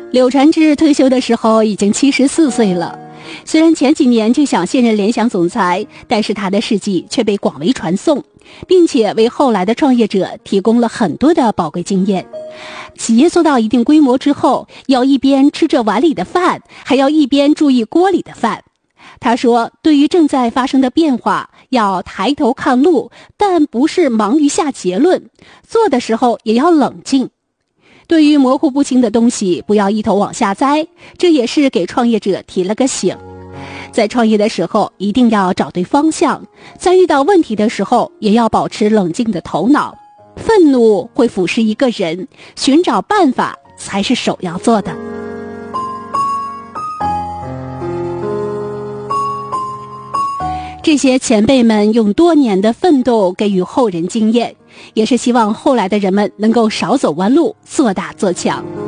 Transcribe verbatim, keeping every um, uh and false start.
柳传志退休的时候已经七十四岁了，虽然前几年就想卸任联想总裁，但是他的事迹却被广为传颂，并且为后来的创业者提供了很多的宝贵经验。企业做到一定规模之后，要一边吃着碗里的饭，还要一边注意锅里的饭。他说，对于正在发生的变化，要抬头看路，但不是忙于下结论，做的时候也要冷静。对于模糊不清的东西，不要一头往下栽，这也是给创业者提了个醒。在创业的时候，一定要找对方向，在遇到问题的时候，也要保持冷静的头脑。愤怒会腐蚀一个人，寻找办法才是首要做的。这些前辈们用多年的奋斗给予后人经验，也是希望后来的人们能够少走弯路，做大做强。